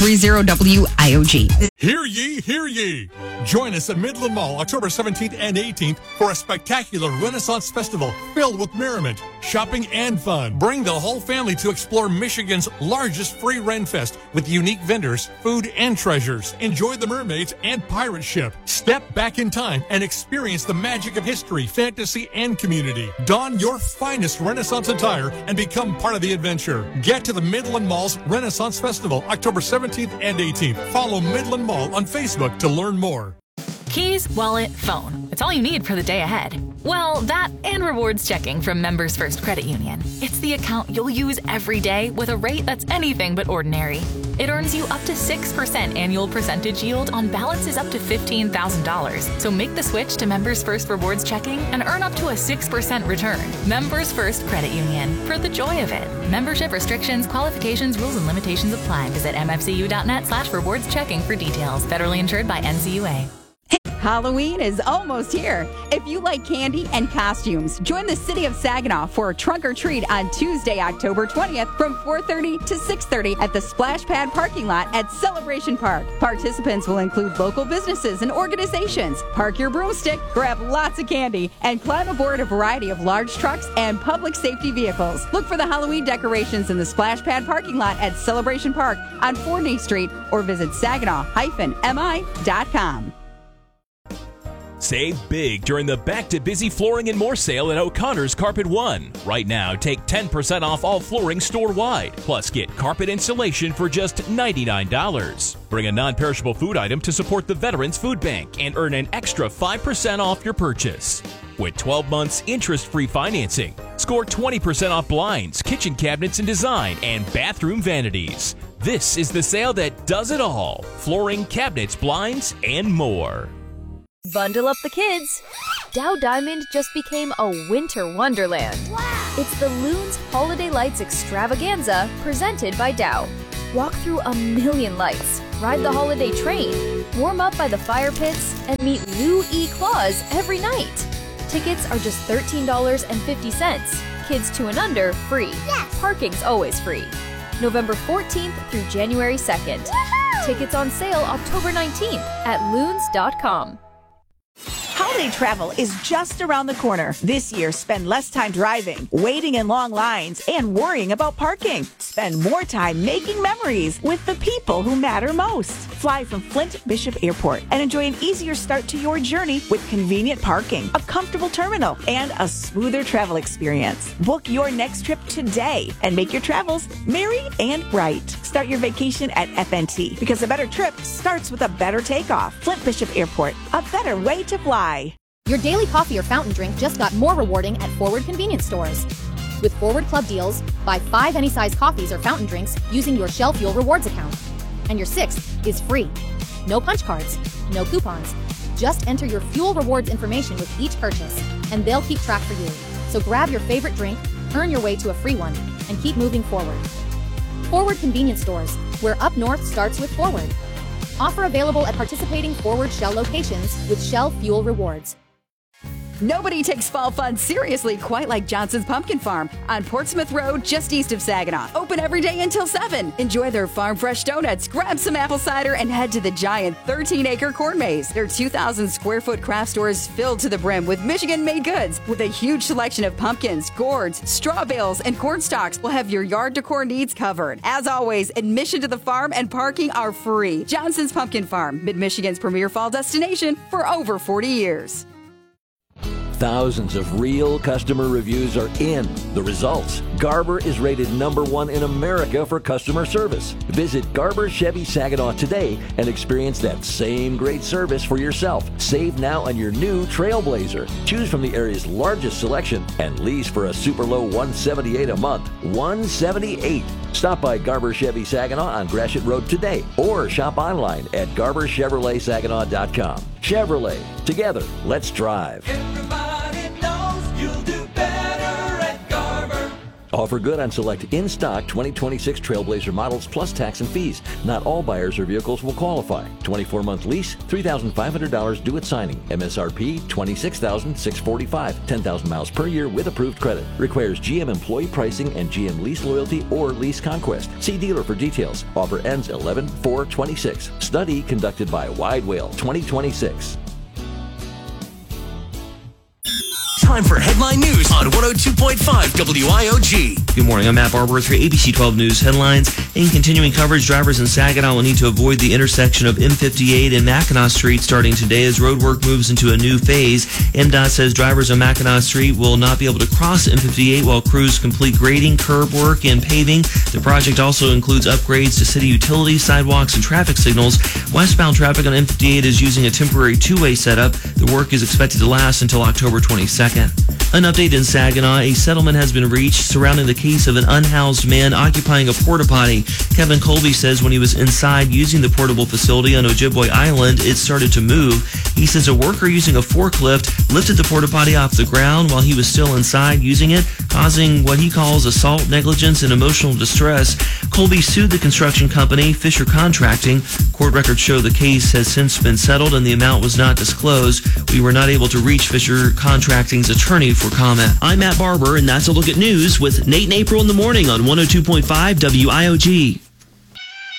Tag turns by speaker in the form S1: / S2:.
S1: WIOG.
S2: Hear ye, hear ye. Join us at Midland Mall October 17th and 18th for a spectacular Renaissance Festival filled with merriment, shopping, and fun. Bring the whole family to explore Michigan's largest free Ren Fest with unique vendors, food, and treasures. Enjoy the mermaids and pirate ship. Step back in time and experience the magic of history, fantasy, and community. Don your finest Renaissance attire and become part of the adventure. Get to the Midland Mall's Renaissance Festival October 17th and 18th. Follow Midland Mall on Facebook to learn more.
S3: Keys, wallet, phone. It's all you need for the day ahead. Well, that and rewards checking from Members First Credit Union. It's the account you'll use every day with a rate that's anything but ordinary. It earns you up to 6% annual percentage yield on balances up to $15,000. So make the switch to Members First Rewards Checking and earn up to a 6% return. Members First Credit Union. For the joy of it. Membership restrictions, qualifications, rules, and limitations apply. Visit mfcu.net/rewards checking for details. Federally insured by NCUA.
S1: Halloween is almost here. If you like candy and costumes, join the City of Saginaw for a trunk or treat on Tuesday, October 20th from 4:30 to 6:30 at the Splash Pad parking lot at Celebration Park. Participants will include local businesses and organizations. Park your broomstick, grab lots of candy, and climb aboard a variety of large trucks and public safety vehicles. Look for the Halloween decorations in the Splash Pad parking lot at Celebration Park on Forney Street or visit saginaw-mi.com.
S4: Save big during the Back to Busy Flooring and More sale at O'Connor's Carpet One. Right now, take 10% off all flooring store-wide. Plus, get carpet installation for just $99. Bring a non-perishable food item to support the Veterans Food Bank and earn an extra 5% off your purchase. With 12 months interest-free financing, score 20% off blinds, kitchen cabinets and design, and bathroom vanities. This is the sale that does it all. Flooring, cabinets, blinds, and more.
S5: Bundle up the kids. Dow Diamond just became a winter wonderland. Wow. It's the Loons Holiday Lights Extravaganza presented by Dow. Walk through a million lights, ride the holiday train, warm up by the fire pits, and meet Lou E. Claus every night. Tickets are just $13.50. Kids 2 and under, free. Yes. Parking's always free. November 14th through January 2nd. Woohoo! Tickets on sale October 19th at loons.com.
S6: Holiday travel is just around the corner. This year, spend less time driving, waiting in long lines, and worrying about parking. Spend more time making memories with the people who matter most. Fly from Flint Bishop Airport and enjoy an easier start to your journey with convenient parking, a comfortable terminal, and a smoother travel experience. Book your next trip today and make your travels merry and bright. Start your vacation at FNT because a better trip starts with a better takeoff. Flint Bishop Airport, a better way to fly.
S7: Your daily coffee or fountain drink just got more rewarding at Forward convenience stores. With Forward Club deals, buy 5 any size coffees or fountain drinks using your Shell Fuel Rewards account. And your 6th is free. No punch cards, no coupons. Just enter your Fuel Rewards information with each purchase, and they'll keep track for you. So grab your favorite drink, earn your way to a free one, and keep moving forward. Forward convenience stores, where up north starts with Forward. Offer available at participating Forward Shell locations with Shell Fuel Rewards.
S1: Nobody takes fall fun seriously quite like Johnson's Pumpkin Farm on Portsmouth Road, just east of Saginaw. Open every day until 7. Enjoy their farm fresh donuts, grab some apple cider, and head to the giant 13-acre corn maze. Their 2,000 square foot craft store is filled to the brim with Michigan-made goods. With a huge selection of pumpkins, gourds, straw bales, and corn stalks, will have your yard decor needs covered. As always, admission to the farm and parking are free. Johnson's Pumpkin Farm, Mid-Michigan's premier fall destination for over 40 years.
S8: Thousands of real customer reviews are in. The results: Garber is rated #1 in America for customer service. Visit Garber Chevy Saginaw today and experience that same great service for yourself. Save now on your new Trailblazer. Choose from the area's largest selection and lease for a super low $178 a month. $178. Stop by Garber Chevy Saginaw on Gratiot Road today or shop online at GarberChevroletSaginaw.com. Chevrolet. Together, let's drive.
S9: Everybody knows you'll do better at Garber.
S8: Offer good on select in-stock 2026 Trailblazer models plus tax and fees. Not all buyers or vehicles will qualify. 24-month lease, $3,500 due at signing. MSRP, $26,645. 10,000 miles per year with approved credit. Requires GM employee pricing and GM lease loyalty or lease conquest. See dealer for details. Offer ends 11/4/26. Study conducted by Wide Whale 2026.
S9: Time for headline news on 102.5 WIOG.
S10: Good morning, I'm Matt Barber with your ABC 12 News headlines. In continuing coverage, drivers in Saginaw will need to avoid the intersection of M58 and Mackinac Street starting today as road work moves into a new phase. MDOT says drivers on Mackinac Street will not be able to cross M58 while crews complete grading, curb work, and paving. The project also includes upgrades to city utilities, sidewalks, and traffic signals. Westbound traffic on M58 is using a temporary two-way setup. The work is expected to last until October 22nd. An update in Saginaw. A settlement has been reached surrounding the case of an unhoused man occupying a porta potty. Kevin Colby says when he was inside using the portable facility on Ojibwe Island, it started to move. He says a worker using a forklift lifted the porta potty off the ground while he was still inside using it, causing what he calls assault, negligence, and emotional distress. Colby sued the construction company, Fisher Contracting. Court records show the case has since been settled and the amount was not disclosed. We were not able to reach Fisher Contracting's attorney for comment. I'm Matt Barber, and that's a look at news with Nate and April in the morning on 102.5 WIOG.